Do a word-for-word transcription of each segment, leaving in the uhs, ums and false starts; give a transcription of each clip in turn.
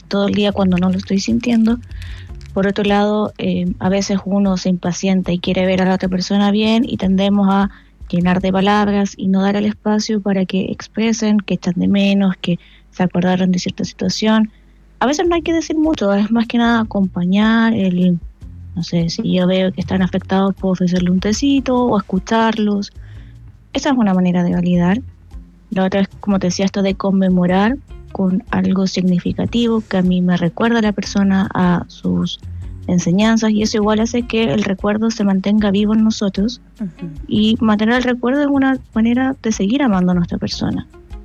todo el día cuando no lo estoy sintiendo. Por otro lado, eh, a veces uno se impacienta y quiere ver a la otra persona bien y tendemos a llenar de palabras y no dar el espacio para que expresen, que echan de menos, que se acordaron de cierta situación. A veces no hay que decir mucho, es más que nada acompañar, el, no sé, si yo veo que están afectados, puedo ofrecerle un tecito o escucharlos. Esa es una manera de validar. La otra es, como te decía, esto de conmemorar con algo significativo que a mí me recuerda a la persona, a sus enseñanzas, y eso igual hace que el recuerdo se mantenga vivo en nosotros. Uh-huh. Y mantener el recuerdo es una manera de seguir amando a nuestra persona.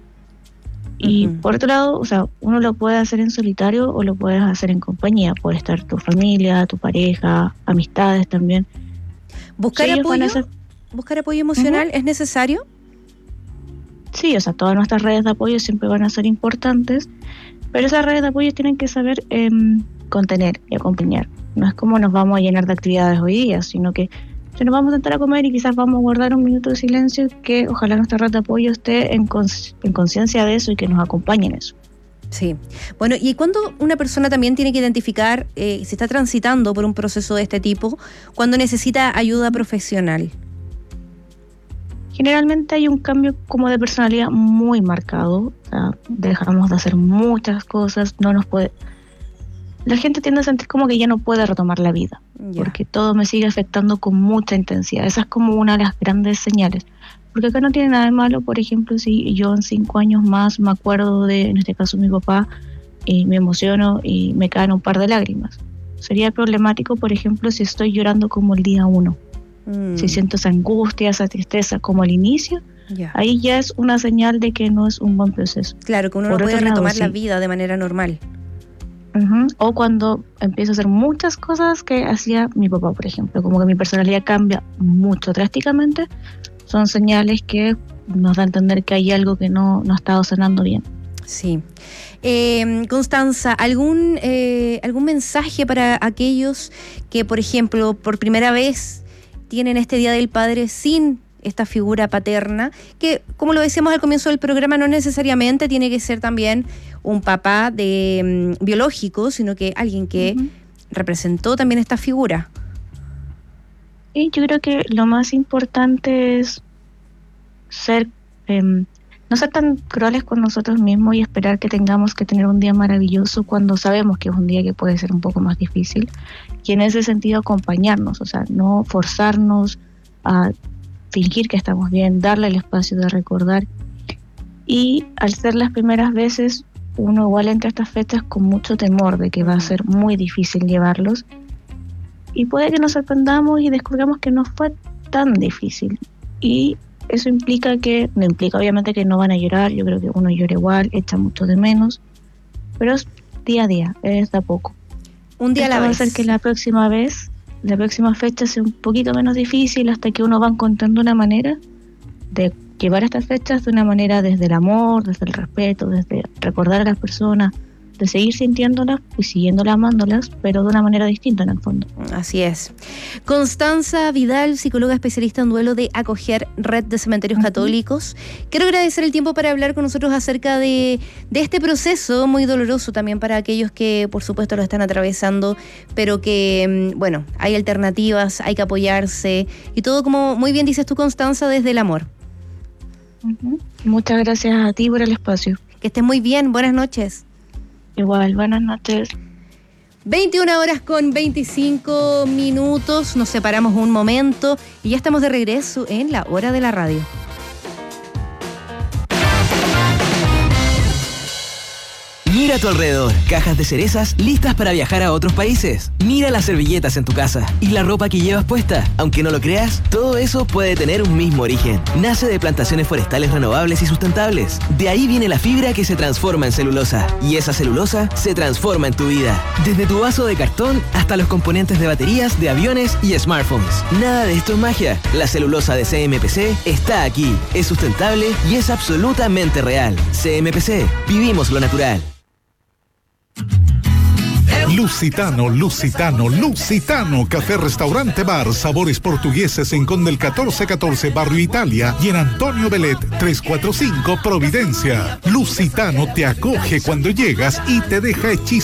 Y uh-huh. por otro lado, o sea, uno lo puede hacer en solitario o lo puedes hacer en compañía. Puede estar tu familia, tu pareja, amistades también. ¿Buscar sí, apoyo? Hacer... ¿Buscar apoyo emocional uh-huh. es necesario? Sí, o sea, todas nuestras redes de apoyo siempre van a ser importantes, pero esas redes de apoyo tienen que saber eh, contener y acompañar. No es como nos vamos a llenar de actividades hoy día, sino que si nos vamos a sentar a comer y quizás vamos a guardar un minuto de silencio, que ojalá nuestra red de apoyo esté en, cons- en conciencia de eso y que nos acompañe en eso. Sí. Bueno, ¿y cuándo una persona también tiene que identificar eh, si está transitando por un proceso de este tipo, cuando necesita ayuda profesional? Generalmente hay un cambio como de personalidad muy marcado, o sea, dejamos de hacer muchas cosas, no nos puede... La gente tiende a sentir como que ya no puede retomar la vida, yeah. porque todo me sigue afectando con mucha intensidad. Esa es como una de las grandes señales, porque acá no tiene nada de malo, por ejemplo, si yo en cinco años más me acuerdo de, en este caso, mi papá, y me emociono y me caen un par de lágrimas. Sería problemático, por ejemplo, si estoy llorando como el día uno. Mm. Si siento esa angustia, esa tristeza como al inicio, yeah. ahí ya es una señal de que no es un buen proceso. Claro, que uno Por no puede retomar lado, la sí. vida de manera normal. Uh-huh. O cuando empiezo a hacer muchas cosas que hacía mi papá, por ejemplo, como que mi personalidad cambia mucho drásticamente, son señales que nos da a entender que hay algo que no, no ha estado sonando bien. Sí. Eh, Constanza, ¿algún, eh, algún mensaje para aquellos que, por ejemplo, por primera vez tienen este Día del Padre sin esta figura paterna, que, como lo decíamos al comienzo del programa, no necesariamente tiene que ser también un papá de um, biológico, sino que alguien que uh-huh. representó también esta figura? Y yo creo que lo más importante es ser eh, no ser tan crueles con nosotros mismos y esperar que tengamos que tener un día maravilloso cuando sabemos que es un día que puede ser un poco más difícil, y en ese sentido acompañarnos, o sea, no forzarnos a fingir que estamos bien, darle el espacio de recordar. Y al ser las primeras veces, uno igual entra a estas fechas con mucho temor de que va a ser muy difícil llevarlos, y puede que nos sorprendamos y descubramos que no fue tan difícil. Y eso implica que, no implica obviamente que no van a llorar, yo creo que uno llora igual, echa mucho de menos, pero es día a día, es de a poco. Un día a la vez. Va a vez. hacer que la próxima vez, la próxima fecha sea un poquito menos difícil, hasta que uno va encontrando una manera de llevar estas fechas de una manera desde el amor, desde el respeto, desde recordar a las personas, de seguir sintiéndolas y siguiéndolas, amándolas, pero de una manera distinta en el fondo. Así es. Constanza Vidal, psicóloga especialista en duelo de Acoger, Red de Cementerios uh-huh. Católicos. Quiero agradecer el tiempo para hablar con nosotros acerca de, de este proceso muy doloroso también para aquellos que, por supuesto, lo están atravesando, pero que, bueno, hay alternativas, hay que apoyarse y todo, como muy bien dices tú, Constanza, desde el amor. Uh-huh. Muchas gracias a ti por el espacio. Que estés muy bien. Buenas noches. Igual, buenas noches. veintiuna horas con veinticinco minutos, nos separamos un momento y ya estamos de regreso en la hora de la radio. Mira a tu alrededor, cajas de cerezas listas para viajar a otros países. Mira las servilletas en tu casa y la ropa que llevas puesta. Aunque no lo creas, todo eso puede tener un mismo origen. Nace de plantaciones forestales renovables y sustentables. De ahí viene la fibra que se transforma en celulosa. Y esa celulosa se transforma en tu vida. Desde tu vaso de cartón hasta los componentes de baterías, de aviones y smartphones. Nada de esto es magia. La celulosa de C M P C está aquí. Es sustentable y es absolutamente real. C M P C. Vivimos lo natural. Lusitano, Lusitano, Lusitano, café, restaurante, bar, sabores portugueses en Condel catorce catorce, Barrio Italia, y en Antonio Belet trescientos cuarenta y cinco, Providencia. Lusitano te acoge cuando llegas y te deja hechizado